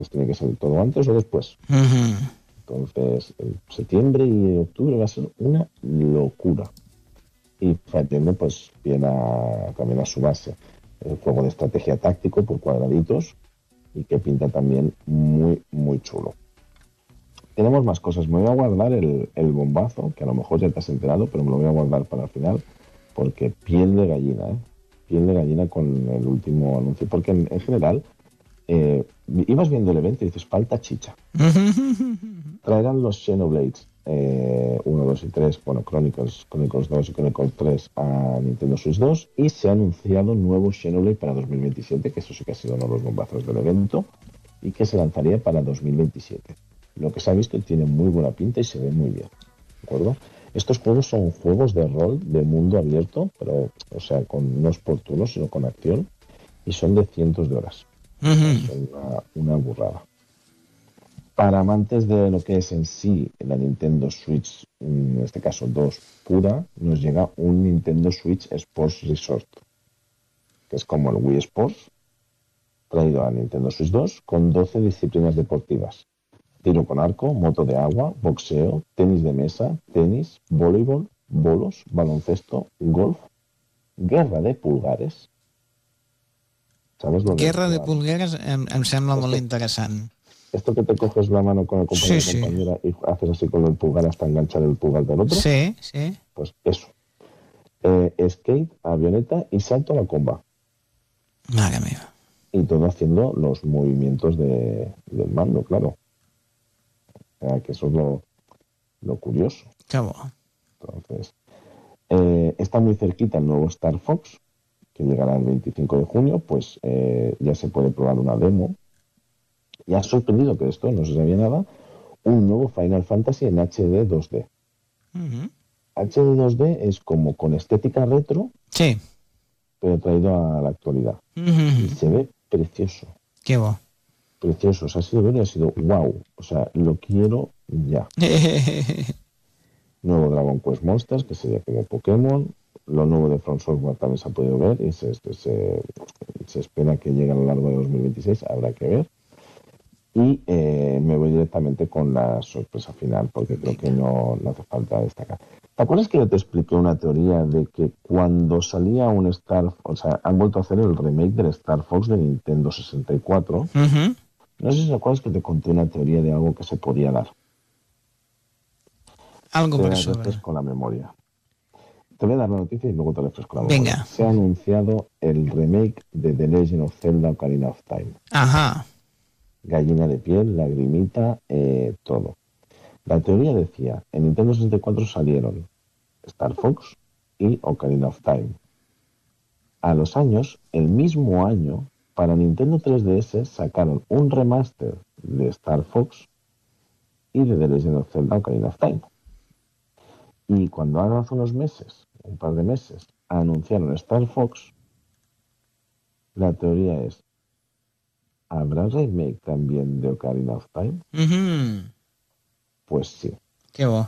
Pues tiene que ser todo antes o después. Ujú. Entonces, septiembre y octubre va a ser una locura. Y Fightende pues viene también a su base el juego de estrategia táctico por cuadraditos y que pinta también muy, muy chulo. Tenemos más cosas. Me voy a guardar el bombazo, que a lo mejor ya te has enterado, pero me lo voy a guardar para el final, porque piel de gallina, ¿eh? Piel de gallina con el último anuncio. Porque en general, ibas viendo el evento y dices, falta chicha. Traerán los Xenoblades 1, 2 y 3, bueno, Chronicles 2 y Chronicles 3 a Nintendo Switch 2 y se ha anunciado nuevo Xenoblade para 2027, que eso sí que ha sido uno de los bombazos del evento y que se lanzaría para 2027. Lo que se ha visto tiene muy buena pinta y se ve muy bien, ¿de acuerdo? Estos juegos son juegos de rol de mundo abierto, pero, o sea, no es por turnos, sino con acción, y son de cientos de horas. O sea, son una burrada. Para amantes de lo que es en sí la Nintendo Switch, en este caso 2 pura, nos llega un Nintendo Switch Sports Resort, que es como el Wii Sports, traído a Nintendo Switch 2 con 12 disciplinas deportivas. Tiro con arco, moto de agua, boxeo, tenis de mesa, tenis, voleibol, bolos, baloncesto, golf, guerra de pulgares. ¿Sabes lo de Guerra de pulgueres em sembla molt esto? interessant. Esto que te coges la mano con el compañero Sí, o sí. compañera y haces así con el pulgar hasta enganchar el pulgar del otro, Sí, sí. pues eso. Skate, avioneta y salto a la comba. Mare meva. Y todo haciendo los movimientos del mando, claro. O sea, que eso es lo curioso. Que bo. Entonces, está muy cerquita el nuevo Star Fox, que llegará el 25 de junio, pues ya se puede probar una demo. Y ha sorprendido que esto no se sabía nada, un nuevo Final Fantasy en HD 2D. HD 2D es como con estética retro, Sí. pero traído a la actualidad. Y se ve precioso. Que bo. Precioso. O sea, ha sido bueno y ha sido wow. O sea, lo quiero ya. Nuevo Dragon Quest Monsters, que sería como Pokémon. Lo nuevo de From Software también se ha podido ver y se espera que llegue a lo largo de 2026. Habrá que ver. Y me voy directamente con la sorpresa final porque creo que no hace falta destacar. ¿Te acuerdas que yo te expliqué una teoría de que cuando salía un Star, o sea, han vuelto a hacer el remake del Star Fox de Nintendo 64? No sé si te acuerdas que te conté una teoría de algo que se podía dar. Algo Te per la sobre. refresco la memoria. Te voy a dar la noticia y luego te refresco la memoria. Vinga. Se ha anunciado el remake de The Legend of Zelda Ocarina of Time. Ajá. Gallina de piel, lagrimita, todo. La teoría decía, en Nintendo 64 salieron Star Fox y Ocarina of Time. A los años, el mismo año, para Nintendo 3DS sacaron un remaster de Star Fox y de The Legend of Zelda Ocarina of Time. Y cuando hace unos meses, un par de meses, anunciaron Star Fox, la teoría es, ¿habrá remake también de Ocarina of Time? Pues sí. Que bo.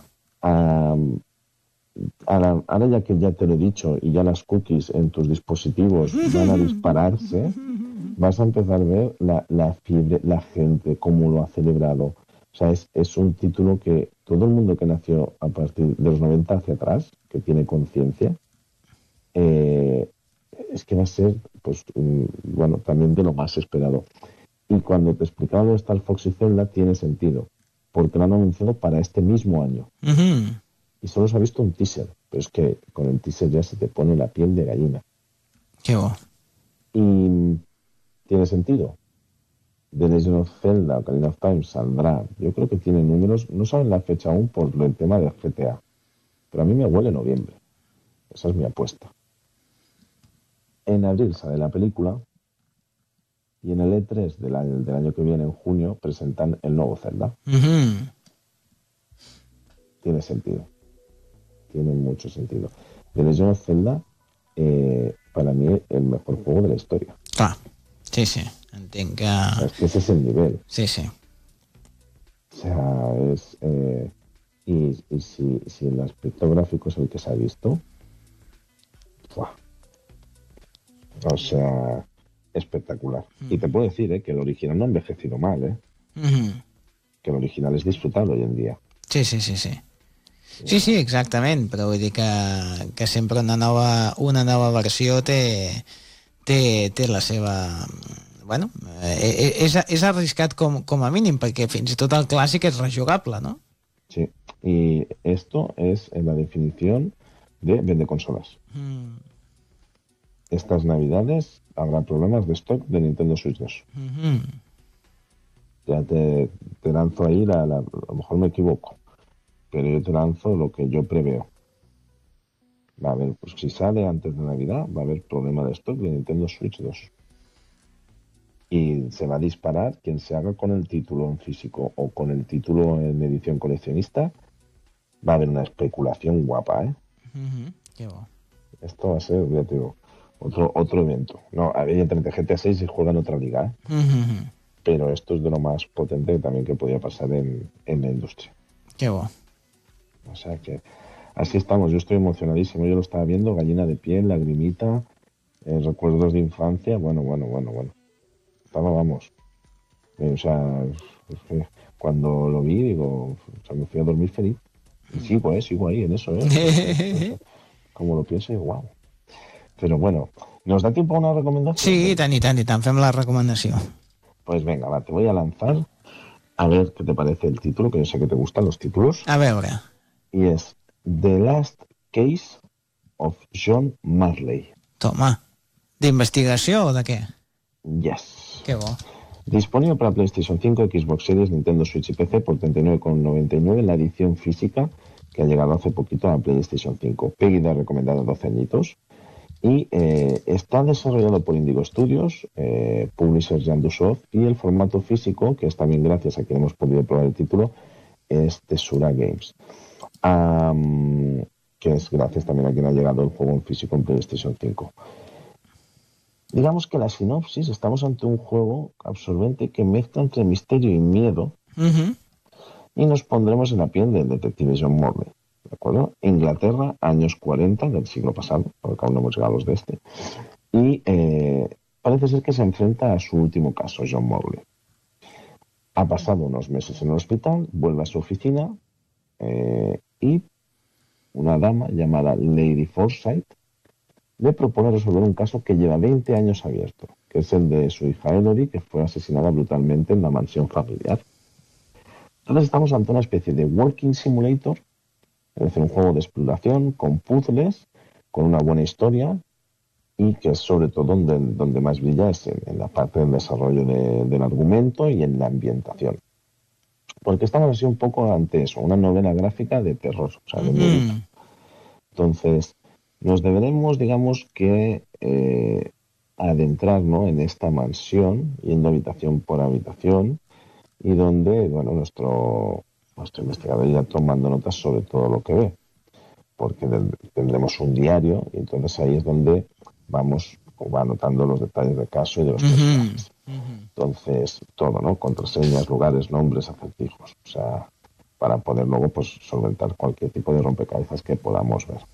Ahora ya que ya te lo he dicho y ya las cookies en tus dispositivos van a dispararse, vas a empezar a ver la fiebre, la gente, cómo lo ha celebrado. O sea, es un título que todo el mundo que nació a partir de los 90 hacia atrás, que tiene conciencia, es que va a ser, pues, bueno, también de lo más esperado. Y cuando te explicaba lo de Star Fox y Zelda, tiene sentido, porque lo han anunciado para este mismo año. Y solo se ha visto un teaser, pero es que con el teaser ya se te pone la piel de gallina. Que bo. Y tiene sentido. The Legend of Zelda Ocarina of Time saldrá. Yo creo que tiene números, no saben la fecha aún por el tema de GTA, pero a mí me huele noviembre. Esa es mi apuesta. En abril sale la película y en el E3 del año que viene, en junio, presentan el nuevo Zelda. Tiene sentido. Tiene mucho sentido. The Legend of Zelda, para mí, el mejor juego de la historia. Clar. Sí, sí. Entenc que... O sea, es que ese es el nivel. Sí, sí. O sea, es... y si el aspecto gráfico es el que se ha visto, ¡fua! O sea, espectacular. Y te puedo decir que el original no ha envejecido mal, que el original és disfrutable hoy en dia. Sí. Sí, exactament, però vull dir que sempre una nova versió té la seva... Bueno, és arriscat com a mínim, perquè fins i tot el clàssic és rejugable, ¿no? Sí, y esto es la definición de vende consolas. Estas navidades habrá problemas de stock de Nintendo Switch 2. Ya te lanzo ahí, a lo mejor me equivoco, pero yo te lanzo lo que yo preveo. Va a haber, pues si sale antes de Navidad, va a haber problema de stock de Nintendo Switch 2. Y se va a disparar quien se haga con el título en físico o con el título en edición coleccionista. Va a haber una especulación guapa, ¿eh? Qué bueno. Esto va a ser, ya te digo, otro evento. No, evidentemente GTA 6 se juega en otra liga, ¿eh? Pero esto es de lo más potente también que podía pasar en la industria. Qué bueno. O sea que así estamos, yo estoy emocionadísimo, yo lo estaba viendo, gallina de piel, lagrimita, recuerdos de infancia, bueno. Estaba, vamos. O sea, cuando lo vi, digo, o sea, me fui a dormir feliz. Y sigo ahí en eso, Como lo pienso, digo, wow. Pero bueno, ¿nos da tiempo a una recomendación? Sí, i tant. Fem la recomanació. Pues venga, va, te voy a lanzar a ver qué te parece el título, que yo sé que te gustan los títulos. A veure. Y es The Last Case of John Marley. Toma. ¿D'investigació o de què? Yes. Qué bo. Disponible para PlayStation 5, Xbox Series, Nintendo Switch y PC por 39,99 en la edición física que ha llegado hace poquito a PlayStation 5. Pegida recomendada 12 añitos. Y está desarrollado por Indigo Studios, Publishers Yandusoft, y el formato físico, que es también gracias a quien hemos podido probar el título, es Tesura Games. Que es gracias también a quien ha llegado el juego en físico en PlayStation 5. Digamos que la sinopsis, estamos ante un juego absorbente que mezcla entre misterio y miedo, y nos pondremos en la piel del detective John Morley. ¿De acuerdo? Inglaterra, años 40 del siglo pasado, porque aún no hemos llegado a los de este. Y parece ser que se enfrenta a su último caso, John Morley. Ha pasado unos meses en el hospital, vuelve a su oficina y una dama llamada Lady Forsyth le propone resolver un caso que lleva 20 años abierto, que es el de su hija Elodie, que fue asesinada brutalmente en la mansión familiar. Entonces estamos ante una especie de walking simulator, es decir, un juego de exploración con puzzles, con una buena historia, y que es sobre todo donde más brilla es en la parte del desarrollo del argumento y en la ambientación. Porque estamos así un poco ante eso, una novela gráfica de terror, o sea, de miedo. Entonces, nos deberemos, digamos, que adentrar, ¿no?, en esta mansión, yendo habitación por habitación, y donde, bueno, nuestro investigador irá tomando notas sobre todo lo que ve, porque tendremos un diario, y entonces ahí es donde va anotando los detalles del caso y de los personajes. Entonces, todo, ¿no?, contraseñas, lugares, nombres, acertijos, o sea, para poder luego, pues, solventar cualquier tipo de rompecabezas que podamos ver.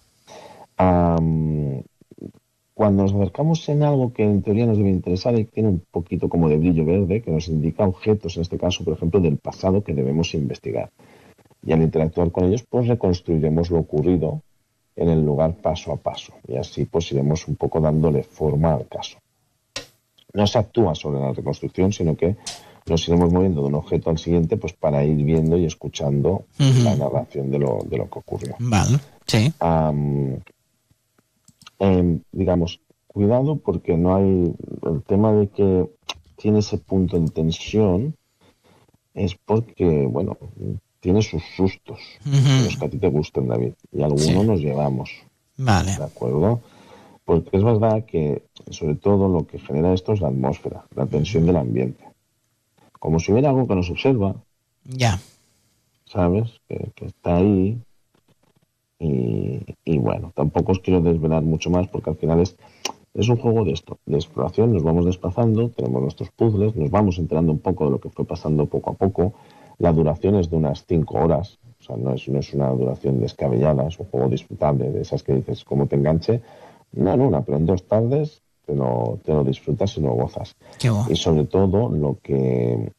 Cuando nos acercamos en algo que en teoría nos debe interesar y tiene un poquito como de brillo verde, que nos indica objetos, en este caso, por ejemplo, del pasado que debemos investigar. Y al interactuar con ellos, pues reconstruiremos lo ocurrido en el lugar paso a paso. Y así, pues, iremos un poco dándole forma al caso. No se actúa sobre la reconstrucción, sino que nos iremos moviendo de un objeto al siguiente, pues para ir viendo y escuchando la narración de lo que ocurrió. Vale, sí. Digamos, cuidado porque no hay... El tema de que tiene ese punto de tensión es porque, bueno, tiene sus sustos, los que a ti te gusten, David, y algunos nos llevamos. Vale. ¿De acuerdo? Porque es verdad que, sobre todo, lo que genera esto es la atmósfera, la tensión del ambiente. Como si hubiera algo que nos observa. Ya. ¿Sabes? Que está ahí. Y bueno, tampoco os quiero desvelar mucho más porque al final es un juego de esto, de exploración. Nos vamos desplazando, tenemos nuestros puzzles, nos vamos enterando un poco de lo que fue pasando poco a poco. La duración es de unas 5 horas, o sea, no es una duración descabellada, es un juego disfrutable, de esas que dices, ¿cómo te enganche? No en una, pero en 2 tardes te lo disfrutas y lo gozas. Qué bo. Y sobre todo lo que